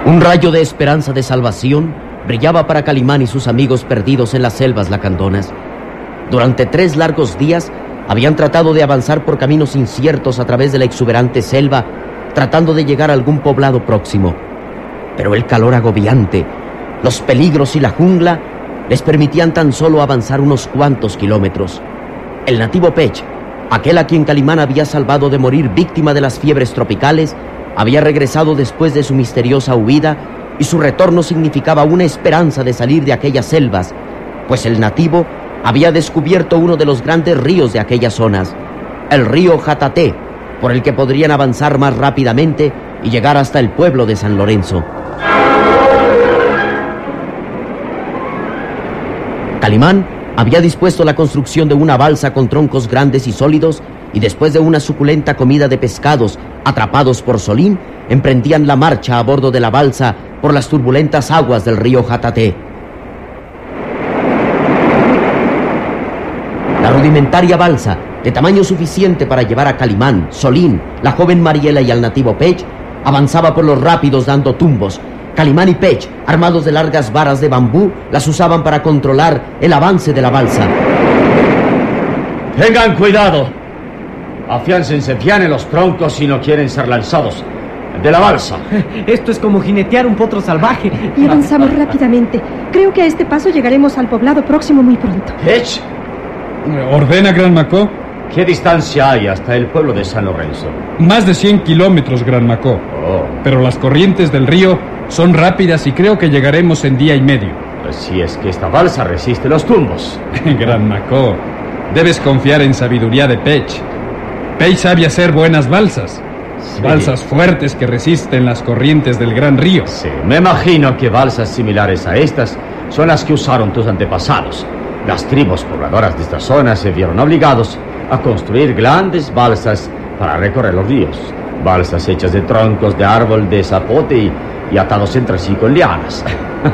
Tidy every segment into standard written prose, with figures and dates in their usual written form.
Un rayo de esperanza de salvación brillaba para Calimán y sus amigos perdidos en las selvas lacandonas. Durante 3 largos días habían tratado de avanzar por caminos inciertos a través de la exuberante selva, tratando de llegar a algún poblado próximo. Pero el calor agobiante, los peligros y la jungla les permitían tan solo avanzar unos cuantos kilómetros. El nativo Pech, aquel a quien Calimán había salvado de morir víctima de las fiebres tropicales, había regresado después de su misteriosa huida, y su retorno significaba una esperanza de salir de aquellas selvas, pues el nativo había descubierto uno de los grandes ríos de aquellas zonas, el río Jataté, por el que podrían avanzar más rápidamente y llegar hasta el pueblo de San Lorenzo. Calimán había dispuesto la construcción de una balsa con troncos grandes y sólidos, y después de una suculenta comida de pescados atrapados por Solín, emprendían la marcha a bordo de la balsa por las turbulentas aguas del río Jataté. La rudimentaria balsa, de tamaño suficiente para llevar a Calimán, Solín, la joven Mariela y al nativo Pech, avanzaba por los rápidos dando tumbos. Calimán y Pech, armados de largas varas de bambú, las usaban para controlar el avance de la balsa. ¡Tengan cuidado! Afiáncense bien en los troncos si no quieren ser lanzados de la balsa. Esto es como jinetear un potro salvaje. Y avanzamos rápidamente. Creo que a este paso llegaremos al poblado próximo muy pronto. Pech, ¿Ordena, Gran Macó? ¿qué distancia hay hasta el pueblo de San Lorenzo? Más de 100 kilómetros, Gran Macó. Oh, Pero las corrientes del río son rápidas y creo que llegaremos en día y medio. así es que esta balsa resiste los tumbos. Gran Macó, debes confiar en sabiduría de Pech. Pech sabe hacer buenas balsas. Sí. Balsas fuertes que resisten las corrientes del gran río. Sí, me imagino que balsas similares a estas son las que usaron tus antepasados. Las tribus pobladoras de esta zona se vieron obligados a construir grandes balsas para recorrer los ríos. Balsas hechas de troncos de árbol de zapote y atados entre sí con lianas.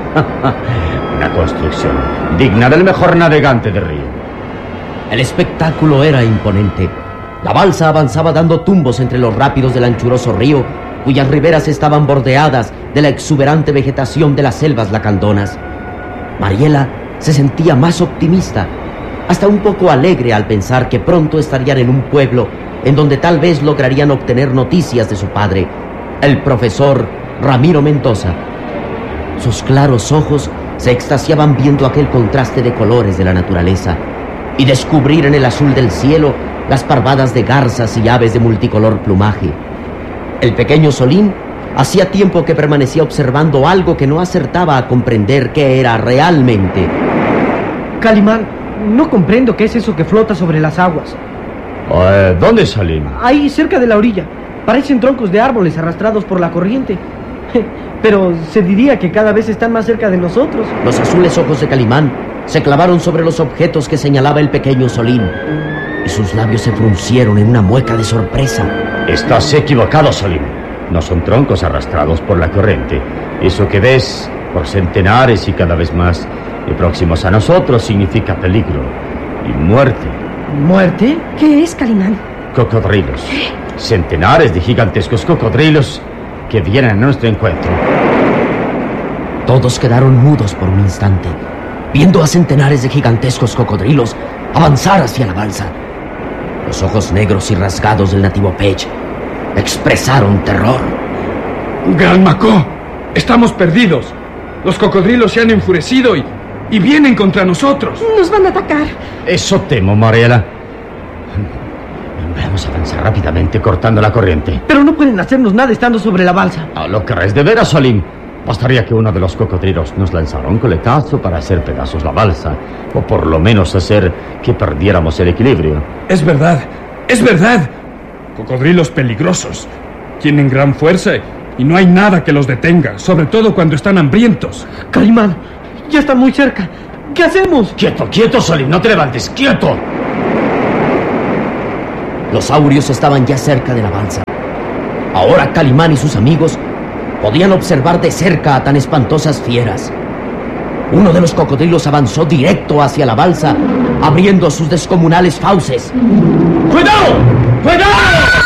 Una construcción digna del mejor navegante del río. El espectáculo era imponente. La balsa avanzaba dando tumbos entre los rápidos del anchuroso río, cuyas riberas estaban bordeadas de la exuberante vegetación de las selvas lacandonas. Mariela se sentía más optimista, hasta un poco alegre al pensar que pronto estarían en un pueblo en donde tal vez lograrían obtener noticias de su padre, el profesor Ramiro Mendoza. Sus claros ojos se extasiaban viendo aquel contraste de colores de la naturaleza y descubrir en el azul del cielo las parvadas de garzas y aves de multicolor plumaje. El pequeño Solín hacía tiempo que permanecía observando algo que no acertaba a comprender qué era realmente. Calimán, no comprendo qué es eso que flota sobre las aguas. ¿Dónde salimos? Ahí, cerca de la orilla. Parecen troncos de árboles arrastrados por la corriente. Pero se diría que cada vez están más cerca de nosotros. Los azules ojos de Calimán se clavaron sobre los objetos que señalaba el pequeño Solín, y sus labios se fruncieron en una mueca de sorpresa. Estás equivocado, Solín. No son troncos arrastrados por la corriente. Eso que ves por centenares y cada vez más próximos a nosotros significa peligro y muerte. ¿Muerte? ¿Qué es, Calimán? Cocodrilos. Centenares de gigantescos cocodrilos que vienen a nuestro encuentro. Todos quedaron mudos por un instante, viendo a centenares de gigantescos cocodrilos avanzar hacia la balsa. Los ojos negros y rasgados del nativo Pech expresaron terror. Gran Macó, estamos perdidos. Los cocodrilos se han enfurecido y vienen contra nosotros. Nos van a atacar. Eso temo, Mariela. Vamos a avanzar rápidamente cortando la corriente. Pero no pueden hacernos nada estando sobre la balsa. ¿Lo querés de veras, Solín? Bastaría que uno de los cocodrilos nos lanzara un coletazo para hacer pedazos la balsa, o por lo menos hacer que perdiéramos el equilibrio. Es verdad, es verdad. Cocodrilos peligrosos. Tienen gran fuerza y no hay nada que los detenga, sobre todo cuando están hambrientos. Calimán, ya están muy cerca. ¿Qué hacemos? ¡Quieto, quieto, Solín! ¡No te levantes! ¡Quieto! Los saurios estaban ya cerca de la balsa. Ahora Calimán y sus amigos podían observar de cerca a tan espantosas fieras. Uno de los cocodrilos avanzó directo hacia la balsa, abriendo sus descomunales fauces. ¡Cuidado! ¡Cuidado!